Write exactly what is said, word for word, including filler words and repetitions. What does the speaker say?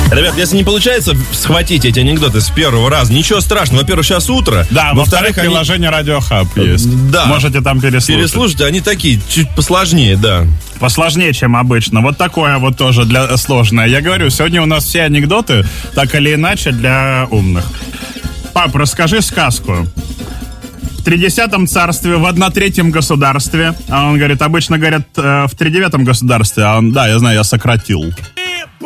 Ребят, если не получается схватить эти анекдоты с первого раза, ничего страшного. Во-первых, сейчас утро. Да, во-вторых, они... приложение Радиохаб есть. Да. Можете там переслушать. Переслушать, они такие, чуть посложнее, да. Посложнее, чем обычно. Вот такое вот тоже для сложное. Я говорю, сегодня у нас все анекдоты, так или иначе, для умных. Пап, расскажи сказку. В тридесятом царстве, в однотретьем государстве. А он говорит, обычно говорят, в тридевятом государстве. А он, да, я знаю, я сократил.